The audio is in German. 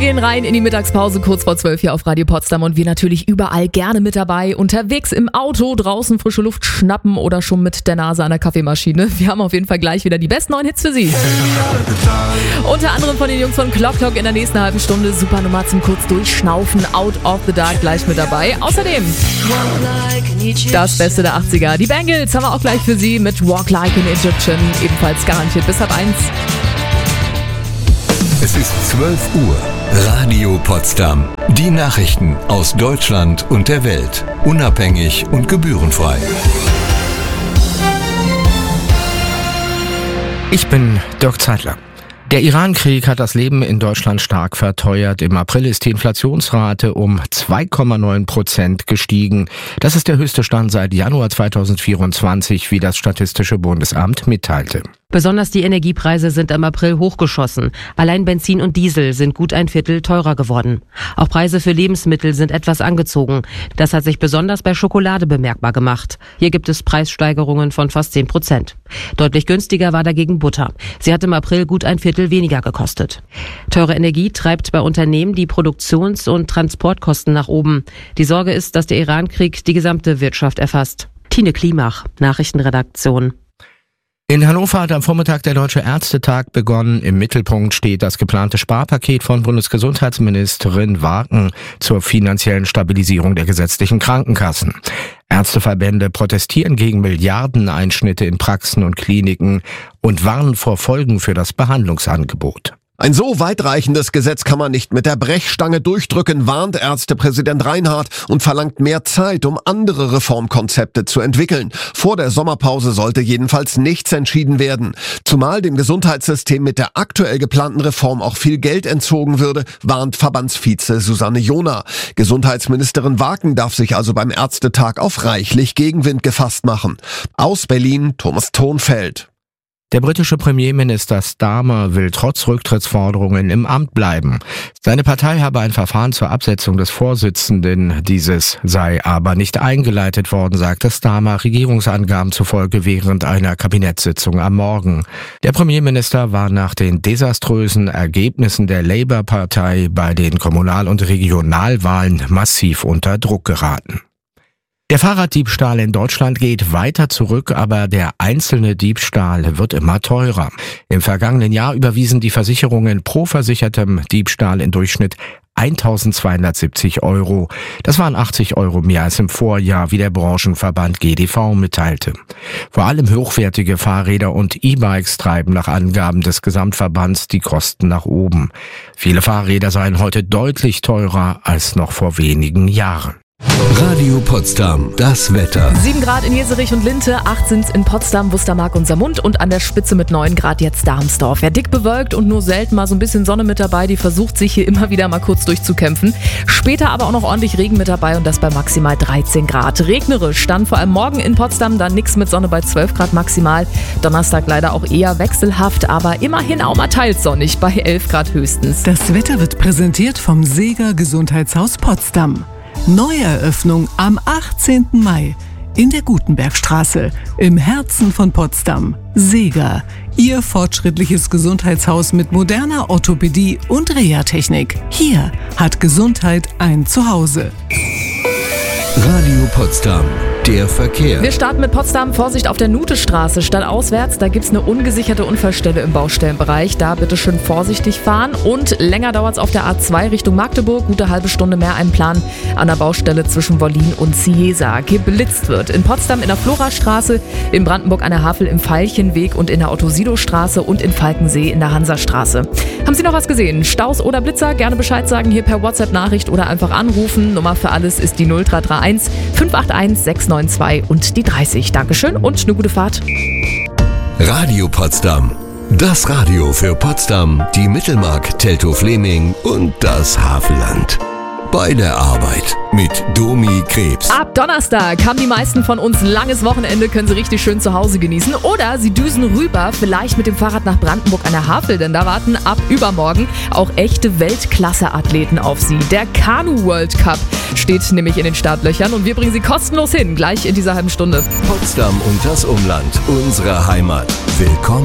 gehen rein in die Mittagspause, kurz vor 12 hier auf Radio Potsdam und wir natürlich überall gerne mit dabei. Unterwegs im Auto, draußen frische Luft schnappen oder schon mit der Nase an der Kaffeemaschine. Wir haben auf jeden Fall gleich wieder die besten neuen Hits für Sie. Unter anderem von den Jungs von Clock Clock in der nächsten halben Stunde. Super Nummer zum kurz durchschnaufen, Out of the Dark gleich mit dabei. Außerdem das Beste der 80er. Die Bangles haben wir auch gleich für Sie mit Walk Like an Egyptian. Ebenfalls garantiert bis halb 1. Es ist 12 Uhr. Radio Potsdam. Die Nachrichten aus Deutschland und der Welt. Unabhängig und gebührenfrei. Ich bin Dirk Zeitler. Der Iran-Krieg hat das Leben in Deutschland stark verteuert. Im April ist die Inflationsrate um 2,9% gestiegen. Das ist der höchste Stand seit Januar 2024, wie das Statistische Bundesamt mitteilte. Besonders die Energiepreise sind im April hochgeschossen. Allein Benzin und Diesel sind gut ein Viertel teurer geworden. Auch Preise für Lebensmittel sind etwas angezogen. Das hat sich besonders bei Schokolade bemerkbar gemacht. Hier gibt es Preissteigerungen von fast 10%. Deutlich günstiger war dagegen Butter. Sie hat im April gut ein Viertel weniger gekostet. Teure Energie treibt bei Unternehmen die Produktions- und Transportkosten nach oben. Die Sorge ist, dass der Iran-Krieg die gesamte Wirtschaft erfasst. Tine Klimach, Nachrichtenredaktion. In Hannover hat am Vormittag der Deutsche Ärztetag begonnen. Im Mittelpunkt steht das geplante Sparpaket von Bundesgesundheitsministerin Wagen zur finanziellen Stabilisierung der gesetzlichen Krankenkassen. Ärzteverbände protestieren gegen Milliardeneinschnitte in Praxen und Kliniken und warnen vor Folgen für das Behandlungsangebot. Ein so weitreichendes Gesetz kann man nicht mit der Brechstange durchdrücken, warnt Ärztepräsident Reinhardt und verlangt mehr Zeit, um andere Reformkonzepte zu entwickeln. Vor der Sommerpause sollte jedenfalls nichts entschieden werden. Zumal dem Gesundheitssystem mit der aktuell geplanten Reform auch viel Geld entzogen würde, warnt Verbandsvize Susanne Johner. Gesundheitsministerin Wagen darf sich also beim Ärztetag auf reichlich Gegenwind gefasst machen. Aus Berlin, Thomas Thonfeld. Der britische Premierminister Starmer will trotz Rücktrittsforderungen im Amt bleiben. Seine Partei habe ein Verfahren zur Absetzung des Vorsitzenden. Dieses sei aber nicht eingeleitet worden, sagte Starmer Regierungsangaben zufolge während einer Kabinettssitzung am Morgen. Der Premierminister war nach den desaströsen Ergebnissen der Labour-Partei bei den Kommunal- und Regionalwahlen massiv unter Druck geraten. Der Fahrraddiebstahl in Deutschland geht weiter zurück, aber der einzelne Diebstahl wird immer teurer. Im vergangenen Jahr überwiesen die Versicherungen pro versichertem Diebstahl im Durchschnitt 1.270 €. Das waren 80 € mehr als im Vorjahr, wie der Branchenverband GDV mitteilte. Vor allem hochwertige Fahrräder und E-Bikes treiben nach Angaben des Gesamtverbands die Kosten nach oben. Viele Fahrräder seien heute deutlich teurer als noch vor wenigen Jahren. Radio Potsdam, das Wetter. 7 Grad in Jeserich und Linte, 8 sind's in Potsdam, Wustermark und Saarmund und an der Spitze mit 9 Grad jetzt Darmsdorf. Ja, dick bewölkt und nur selten mal so ein bisschen Sonne mit dabei, die versucht sich hier immer wieder mal kurz durchzukämpfen. Später aber auch noch ordentlich Regen mit dabei und das bei maximal 13 Grad. Regnerisch dann vor allem morgen in Potsdam, dann nix mit Sonne bei 12 Grad maximal. Donnerstag leider auch eher wechselhaft, aber immerhin auch mal teils sonnig bei 11 Grad höchstens. Das Wetter wird präsentiert vom Seeger Gesundheitshaus Potsdam. Neueröffnung am 18. Mai in der Gutenbergstraße im Herzen von Potsdam. Seeger, Ihr fortschrittliches Gesundheitshaus mit moderner Orthopädie und Reha-Technik. Hier hat Gesundheit ein Zuhause. Radio Potsdam, der Verkehr. Wir starten mit Potsdam. Vorsicht auf der Nutestraße. Stadtauswärts, da gibt's eine ungesicherte Unfallstelle im Baustellenbereich. Da bitte schön vorsichtig fahren. Und länger dauert's auf der A2 Richtung Magdeburg. Gute halbe Stunde mehr einplanen an der Baustelle zwischen Wollin und Ciesa. Geblitzt wird in Potsdam in der Florastraße, in Brandenburg an der Havel im Veilchenweg und in der Otto-Sido-Straße und in Falkensee in der Hansastraße. Haben Sie noch was gesehen? Staus oder Blitzer? Gerne Bescheid sagen hier per WhatsApp-Nachricht oder einfach anrufen. Nummer für alles ist die 0331 581 692 und die 30. Dankeschön und eine gute Fahrt. Radio Potsdam. Das Radio für Potsdam, die Mittelmark, Teltow-Fleming und das Havelland. Bei der Arbeit mit Domi Krebs. Ab Donnerstag haben die meisten von uns ein langes Wochenende, können sie richtig schön zu Hause genießen. Oder sie düsen rüber, vielleicht mit dem Fahrrad nach Brandenburg an der Havel, denn da warten ab übermorgen auch echte Weltklasse-Athleten auf sie. Der Kanu World Cup steht nämlich in den Startlöchern und wir bringen sie kostenlos hin, gleich in dieser halben Stunde. Potsdam und das Umland, unsere Heimat. Willkommen.